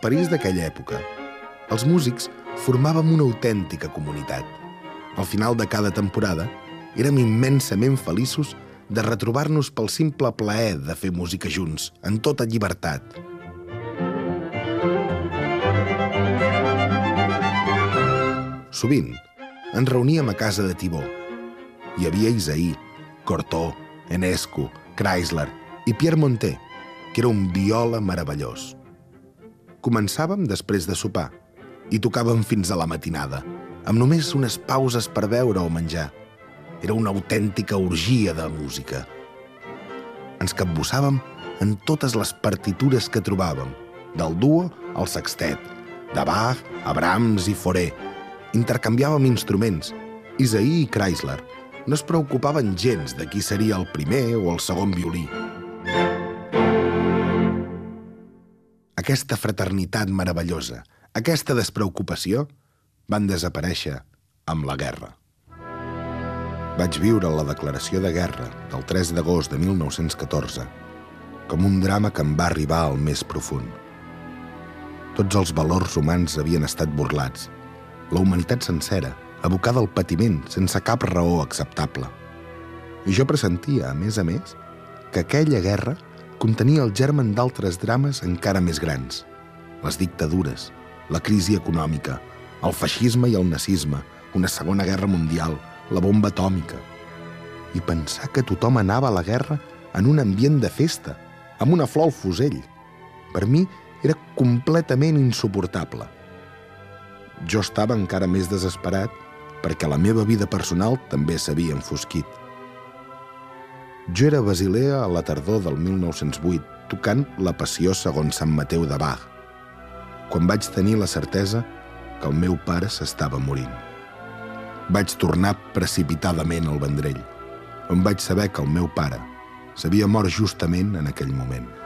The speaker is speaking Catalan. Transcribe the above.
París d'aquella època, els músics formàvem una autèntica comunitat. Al final de cada temporada, érem immensament feliços de retrobar-nos pel simple plaer de fer música junts, en tota llibertat. Sovint, ens reuníem a casa de Tibó. Hi havia Isaí, Cortó, Enescu, Chrysler i Pierre Monté, que era un viola meravellós. Començàvem després de sopar i tocàvem fins a la matinada, amb només unes pauses per beure o menjar. Era una autèntica orgia de música. Ens capbussàvem en totes les partitures que trobàvem, del duo al sextet, de Bach a Brahms i Fauré. Intercanviàvem instruments. Isaí i Chrysler no es preocupaven gens de qui seria el primer o el segon violí. Aquesta fraternitat meravellosa, aquesta despreocupació, van desaparèixer amb la guerra. Vaig viure la declaració de guerra del 3 d'agost de 1914 com un drama que em va arribar al més profund. Tots els valors humans havien estat burlats, la humanitat sencera, abocada al patiment sense cap raó acceptable. I jo pressentia, a més, que aquella guerra contenia el germen d'altres drames encara més grans. Les dictadures, la crisi econòmica, el feixisme i el nazisme, una segona guerra mundial, la bomba atòmica. I pensar que tothom anava a la guerra en un ambient de festa, amb una flor al fusell. Per mi era completament insuportable. Jo estava encara més desesperat perquè la meva vida personal també s'havia enfosquit. Jo era a Basilea a la tardor del 1908, tocant la Passió segons Sant Mateu de Bach, quan vaig tenir la certesa que el meu pare s'estava morint. Vaig tornar precipitadament al Vendrell, on vaig saber que el meu pare s'havia mort justament en aquell moment.